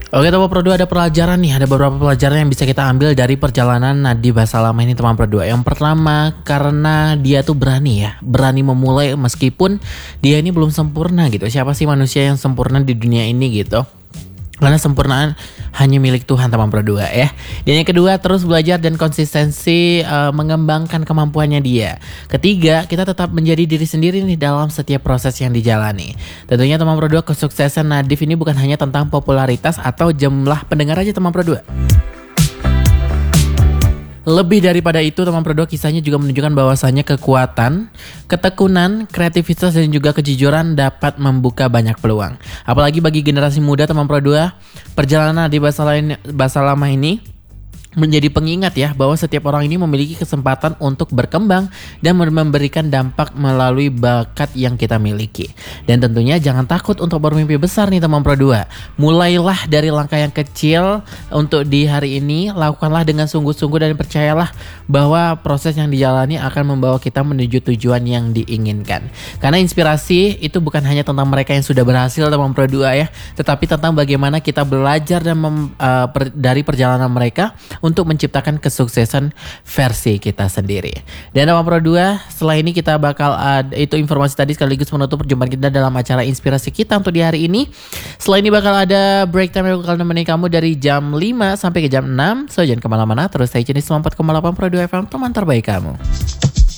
Oke teman Pro 2, ada pelajaran nih, ada beberapa pelajaran yang bisa kita ambil dari perjalanan Nadif Basalamah ini teman Pro 2. Yang pertama, karena dia tuh berani ya, berani memulai meskipun dia ini belum sempurna gitu. Siapa sih manusia yang sempurna di dunia ini gitu? Karena sempurnaan hanya milik Tuhan teman Pro 2 ya. Dan yang kedua, terus belajar dan konsistensi mengembangkan kemampuannya dia. Ketiga, kita tetap menjadi diri sendiri nih dalam setiap proses yang dijalani. Tentunya teman Pro 2, kesuksesan Nadif ini bukan hanya tentang popularitas atau jumlah pendengar aja teman Pro 2. Lebih daripada itu, teman Pro 2, kisahnya juga menunjukkan bahwasannya kekuatan, ketekunan, kreativitas, dan juga kejujuran dapat membuka banyak peluang. Apalagi bagi generasi muda teman Pro 2, perjalanan di Basalamah ini menjadi pengingat ya bahwa setiap orang ini memiliki kesempatan untuk berkembang dan memberikan dampak melalui bakat yang kita miliki. Dan tentunya jangan takut untuk bermimpi besar nih teman Pro 2. Mulailah dari langkah yang kecil untuk di hari ini, lakukanlah dengan sungguh-sungguh dan percayalah bahwa proses yang dijalani akan membawa kita menuju tujuan yang diinginkan. Karena inspirasi itu bukan hanya tentang mereka yang sudah berhasil teman Pro 2 ya, tetapi tentang bagaimana kita belajar dan dari perjalanan mereka untuk menciptakan kesuksesan versi kita sendiri. Dan teman Pro 2, setelah ini kita bakal itu informasi tadi sekaligus menutup perjumpaan kita dalam acara inspirasi kita untuk di hari ini. Setelah ini bakal ada break time yang bakal nemenin kamu dari jam 5 sampai ke jam 6. So jangan kemana-mana, terus stay tune di 94,8 Pro 2 FM, teman terbaik kamu.